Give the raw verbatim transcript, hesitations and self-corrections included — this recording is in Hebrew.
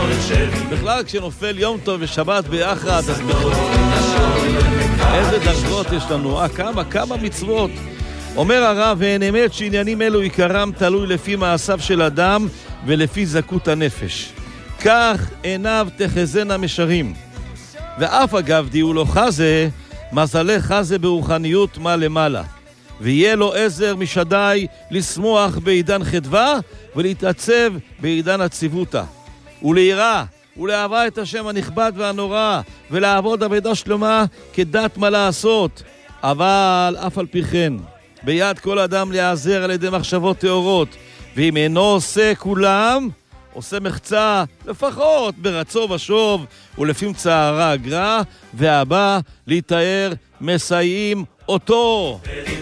בכלל כשנופל יום טוב ושבת ביחד, אז איזה דרגות יש לנו, אה, כמה, כמה מצוות. אומר הרב, ואין אמת שעניינים אלו עיקרם תלוי לפי מעשיו של אדם ולפי זכות הנפש. כך עיניו תחזנה משרים. ואף אגב דיהו לו חזה, מזלה חזה ברוחניות מה למעלה. ויהיה לו עזר משדי לשמוח בעידן חדווה ולהתעצב בעידן הציבותה. וליראה ולאהבה את השם הנכבד והנורא ולעבוד עבודה שלמה כדת מה לעשות. אבל אף על פי כן ביד כל אדם להיעזר על ידי מחשבות תאורות, ואם אינו עושה כולם עושה מחצה לפחות ברצו ושוב ולפי מצערה הגרע, והבא להתאר מסייעים אותו.